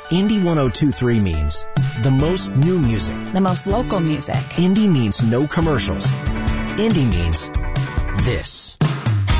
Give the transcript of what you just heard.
Indie 1023 means the most new music. The most local music. Indie means no commercials. Indie means this.